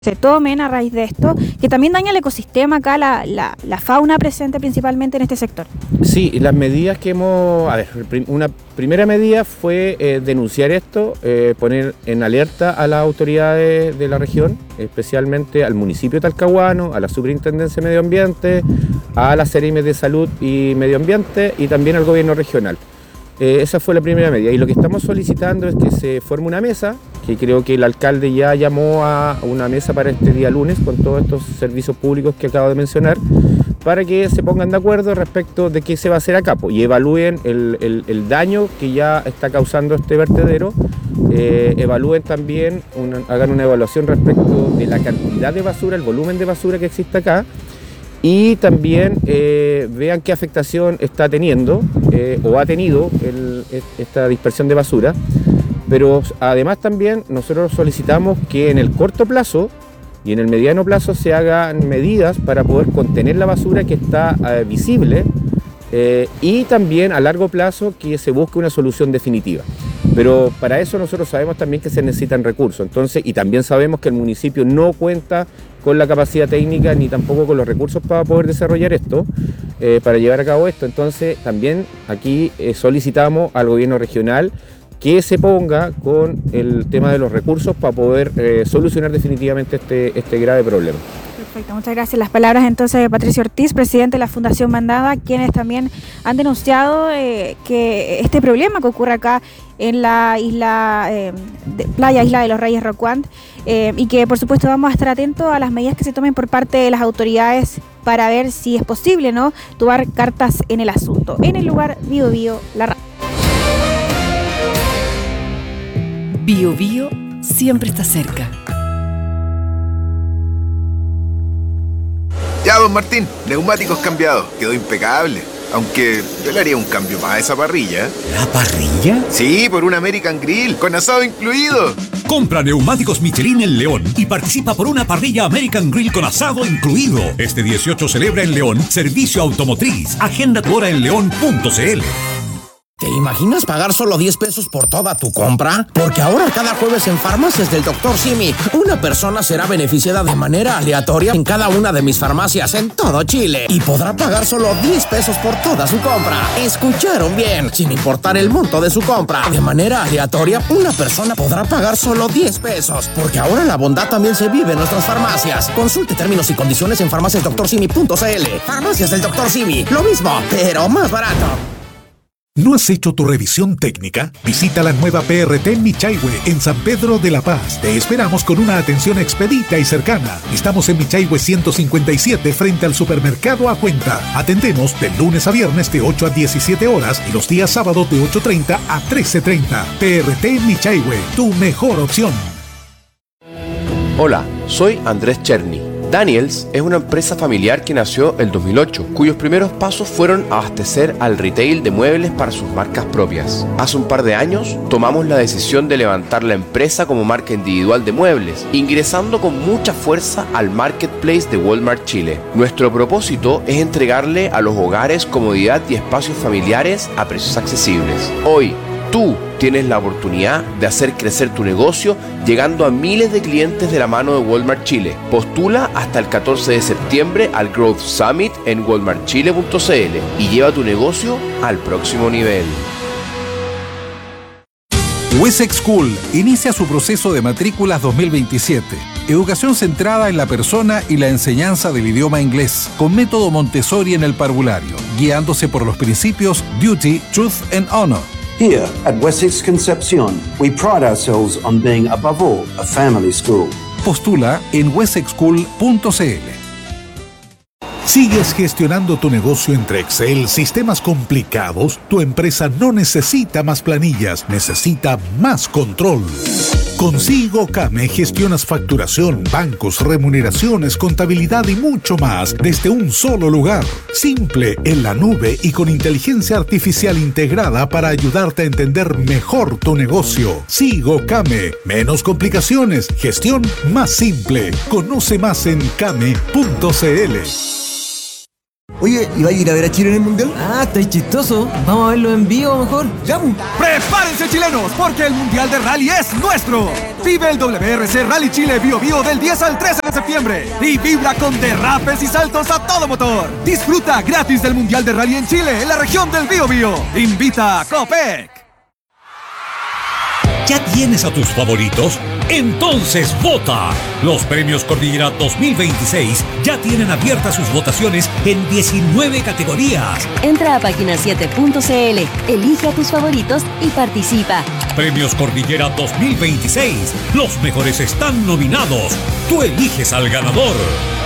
se tomen a raíz de esto, que también daña el ecosistema acá, la fauna presente principalmente en este sector. Sí, las medidas que una primera medida fue denunciar esto, poner en alerta a las autoridades de la región, especialmente al municipio de Talcahuano, a la Superintendencia de Medio Ambiente, a las Seremi de Salud y Medio Ambiente y también al gobierno regional. Esa fue la primera medida y lo que estamos solicitando es que se forme una mesa, que creo que el alcalde ya llamó a una mesa para este día lunes con todos estos servicios públicos que acabo de mencionar, para que se pongan de acuerdo respecto de qué se va a hacer acá y evalúen el daño que ya está causando este vertedero, evalúen también, hagan una evaluación respecto de la cantidad de basura, el volumen de basura que existe acá, y también vean qué afectación está teniendo o ha tenido esta dispersión de basura. Pero además también nosotros solicitamos que en el corto plazo y en el mediano plazo se hagan medidas para poder contener la basura que está visible y también a largo plazo que se busque una solución definitiva. Pero para eso nosotros sabemos también que se necesitan recursos, entonces, y también sabemos que el municipio no cuenta con la capacidad técnica ni tampoco con los recursos para poder desarrollar esto, para llevar a cabo esto. Entonces también aquí solicitamos al gobierno regional que se ponga con el tema de los recursos para poder solucionar definitivamente este grave problema. Perfecto, muchas gracias. Las palabras entonces de Patricio Ortiz, presidente de la Fundación Mandaba, quienes también han denunciado que este problema que ocurre acá en la isla Isla de los Reyes Rocuant, y que por supuesto vamos a estar atentos a las medidas que se tomen por parte de las autoridades para ver si es posible, ¿no?, tomar cartas en el asunto. En el lugar Bio Bio, la radio. Bio Bio siempre está cerca. Ya, don Martín, neumáticos cambiados, quedó impecable. Aunque yo le haría un cambio más a esa parrilla. ¿La parrilla? Sí, por un American Grill, con asado incluido. Compra neumáticos Michelin en León y participa por una parrilla American Grill con asado incluido. Este 18 celebra en León Servicio Automotriz. Agenda tu hora en león.cl. ¿Te imaginas pagar solo 10 pesos por toda tu compra? Porque ahora cada jueves en Farmacias del Dr. Simi, una persona será beneficiada de manera aleatoria en cada una de mis farmacias en todo Chile y podrá pagar solo 10 pesos por toda su compra. ¿Escucharon bien? Sin importar el monto de su compra, de manera aleatoria, una persona podrá pagar solo 10 pesos. Porque ahora la bondad también se vive en nuestras farmacias. Consulte términos y condiciones en farmaciasdoctorsimi.cl. Farmacias del Dr. Simi, lo mismo, pero más barato. ¿No has hecho tu revisión técnica? Visita la nueva PRT Michaihue en San Pedro de la Paz. Te esperamos con una atención expedita y cercana. Estamos en Michaihue 157 frente al supermercado A Cuenta. Atendemos de lunes a viernes de 8 a 17 horas y los días sábados de 8:30 a 13:30. PRT Michaihue, tu mejor opción. Hola, soy Andrés Cherny. Daniels es una empresa familiar que nació el 2008, cuyos primeros pasos fueron abastecer al retail de muebles para sus marcas propias. Hace un par de años tomamos la decisión de levantar la empresa como marca individual de muebles, ingresando con mucha fuerza al marketplace de Walmart Chile. Nuestro propósito es entregarle a los hogares comodidad y espacios familiares a precios accesibles. Hoy, tú tienes la oportunidad de hacer crecer tu negocio llegando a miles de clientes de la mano de Walmart Chile. Postula hasta el 14 de septiembre al Growth Summit en walmartchile.cl y lleva tu negocio al próximo nivel. Wessex School inicia su proceso de matrículas 2027. Educación centrada en la persona y la enseñanza del idioma inglés, con método Montessori en el parvulario, guiándose por los principios Duty, Truth and Honor. Here at Wessex Concepcion, we pride ourselves on being, above all, a family school. Postula en wessexschool.cl. ¿Sigues gestionando tu negocio entre Excel, sistemas complicados? Tu empresa no necesita más planillas, necesita más control. Con SigoCame gestionas facturación, bancos, remuneraciones, contabilidad y mucho más desde un solo lugar. Simple, en la nube y con inteligencia artificial integrada para ayudarte a entender mejor tu negocio. SigoCame. Menos complicaciones, gestión más simple. Conoce más en came.cl. Oye, ¿y va a ir a ver a Chile en el Mundial? Ah, estáis chistoso. Vamos a verlo en vivo mejor. ¡Ya! ¡Prepárense, chilenos! Porque el Mundial de Rally es nuestro. Vive el WRC Rally Chile Bio Bio del 10 al 13 de septiembre y vibra con derrapes y saltos a todo motor. Disfruta gratis del Mundial de Rally en Chile, en la región del Bio Bio. Invita a Copec. ¿Ya tienes a tus favoritos? Entonces vota. Los premios Cordillera 2026 ya tienen abiertas sus votaciones en 19 categorías. Entra a página7.cl, elige a tus favoritos y participa. Premios Cordillera 2026. Los mejores están nominados. Tú eliges al ganador.